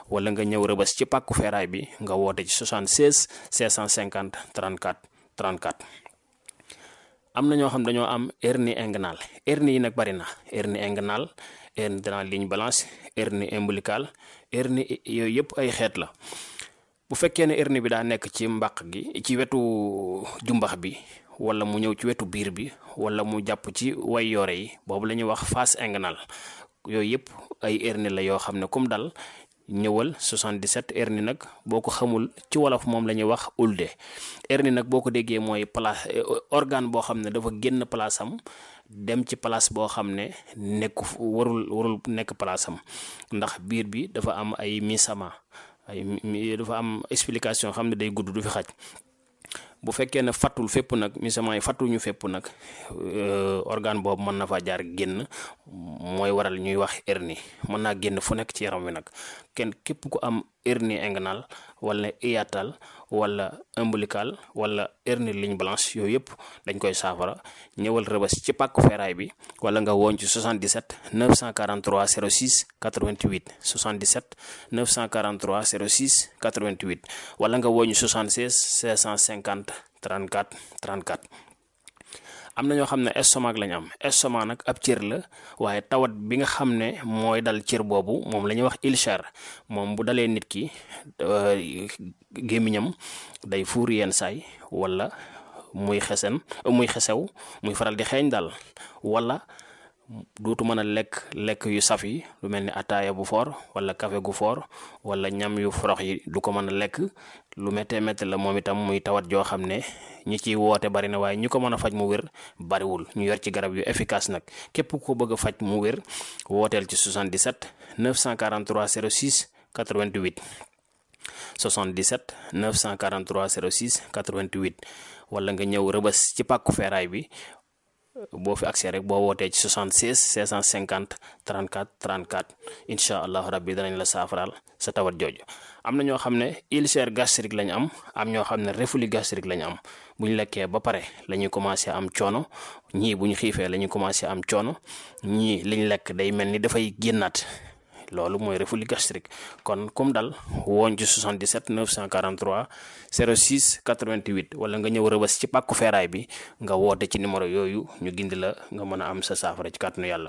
wala nga ñëw Rëbës ci pàkku feeraay bi nga woote ci 76 650 34 34. am na ñoo xam dañoo am hernie inguinale hernie yi nag bari na hernie inguinale, hernie de la ligne blanche, hernie ombilicale, hernie yooyu yëpp ay xeet la. bu fekkee ne hernie bi daa nekk ci mbàq gi ci wetu jumbax bi wala mu ñëw ci wetu biir bi wala mu jàpp ci way yoore yi boobu la ñuy wax face inguinale. yooyu yëpp ay hernie la yoo xam ne comme dal ñëwal 77. hernie nag boo ko xamul ci wolof moom la ñuy wax ulde. hernie nag boo ko déggee mooy place organe boo xam ne dafa génn place am dem ci place boo xam ne warul nekk place am ndax biir bi dafa am ay misama dafa am explication xam ne day gudd du fi xaj. bu fekkee ne fattul fépp nag misament yi fattuñu fépp nag organe boobu mën na fa jaar génn mooy waral ñuy wax hernie mën naa génn fu nekk ci yaram wi nag képp ku am hernie inguinale wala hiatale wala ombilical wala hernie ligne blanche yooyu yëpp dañ koy saafara ñëwal Rëbës ci pàkku feeraay bi wala nga woon ci 77 943 06 88 77 943 06 88 wala nga woon ci 76 650 34 34. am na ñoo xam ne estomac lañ am estomac nag ab cër la waaye tawat bi nga xam ne mooy dal cër boobu moom la ñuy wax ulcère moom bu dalee nit ki gémmiñam day fuur yenn saay wala muy xesew muy faral di xeeñ daal wala dootu mën a lekk yu saf yi lu mel ni ataaya bu foor wala café gu foor wala ñam yu forox yi du ko mën a lekk lu méttee la moom itam muy tawat joo xam ne ñi ciy woote bari na waaye ñu ko mën a faj mu wér bariwul ñu yor ci garab yu efficace nag képp ko bëgg a faj mu wér wooteel ci 77 943 06 88 77 943 06 88 wala nga ñëw Rëbës ci pàkku feeraay bi boo fi accès rek boo wootee ci 76 650 34 34 incha allahu rabbi danañ la saafaraal sa tawat jooju. am na ñoo xam ne ulcère gastrique lañ am ñoo xam ne reflux gastrique lañ am bu ñu lekkee ba pare la ñuy commencé am coono ñii bu ñu xiifee la ñuy commencé am coono ñii liñ lekk day mel ni dafay génnaat loolu mooy reflux gastrique kon comme dal woon ci 77 943 06 88 wala nga ñëw Rëbës ci pàkku feeraay bi nga woote ci numéro yooyu ñu gindi la nga mën a am sa saafara ci kàttanu yàlla.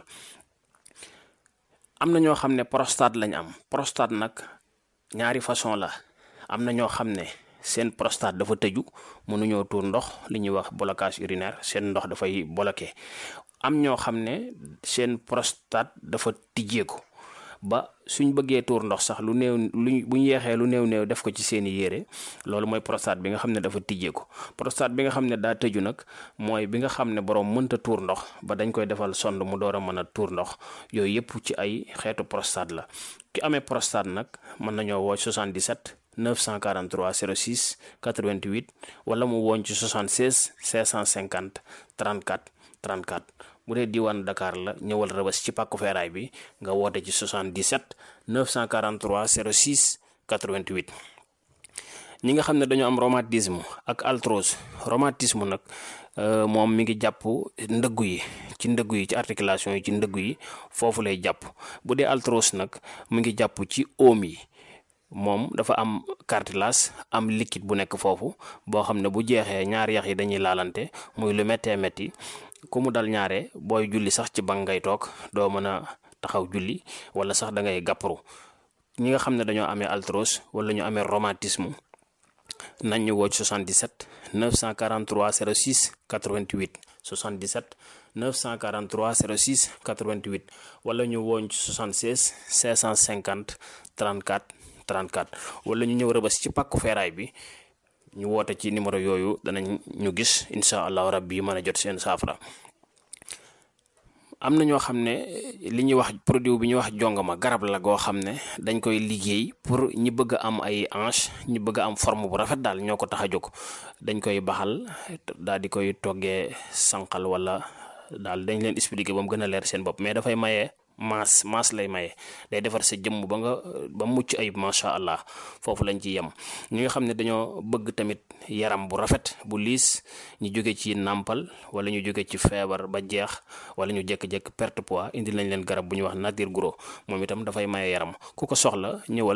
am na ñoo xam ne prostate lañ am prostate nag ñaari façon la am na ñoo xam ne seen prostate dafa tëju mënuñoo tuur ndox li ñuy wax blocage urinaire seen ndox dafay bloqué am ñoo xam ne seen prostate dafa tijjeeku ba suñ bëggee tuur ndox sax lu néew buñ yeexee lu néew def ko ci seeni yére loolu mooy prostate bi nga xam ne dafa tijjeeku. prostate bi nga xam ne daa tëju nag mooy bi nga xam ne borom mënta tuur ndox ba dañ koy defal sonde mu door a mën a tuur ndox yooyu yëpp ci ay xeetu prostate la. ki amee prostate nag mën nañoo woo 77 943 06 88 wala mu woon ci 76 550 34 34. bu dee diwaan Dakar la ñëwal Rëbës ci pàkku feeraay bi nga woote ci 77 943 06 88. ñi nga xam ne dañoo am rhumatisme ak arthrose rhumatisme nag moom mi ngi jàpp ndëggu yi ci articulation yi ci ndëggu yi foofu lay jàpp. bu dee arthrose nag mu ngi jàpp ci oom yi moom dafa am cartilage am liquide bu nekk foofu boo xam ne bu jeexee ñaari yax yi dañuy laalante muy lu méttee métti ku mu dal ñaare booy julli sax ci bank ngay toog doo mën a taxaw julli wala sax da ngay gàpparu. ñi nga xam ne dañoo amee arthrose wala ñu amee rhumatisme nañ ñu woo ci 77 943 06 88 77 943 06 88 wala ñu wooñ ci 76 550 34 34 wala ñu ñëw Rëbës ci pàkku feeraay bi ñu woote ci numéro yooyu danañ ñu gis incha allahu rabbi mën a jot seen saafara. am na ñoo xam ne li ñuy wax produit bi ñuy wax jongama garab la goo xam ne dañ koy liggéey pour ñi bëgg a am ay hanche ñi bëgg a am forme bu rafet daal ñoo ko tax a jóg dañ koy baxal daal di koy toggee sànqal wala daal dañ leen expliquer ba mu gën a leer seen bopp mais dafay maye maas lay maye day defar sa jëmm ba mucc ayib macha allah foofu lañ ci yem. ñi nga xam ne dañoo bëgg tamit yaram bu rafet bu liis ñu jóge ci nàmpal wala ñu jóge ci feebar ba jeex wala ñu jékki-jékki perte poids indi lañ leen garab bu ñuy wax nature gros moom itam dafay maye yaram ku ko soxla ñëwal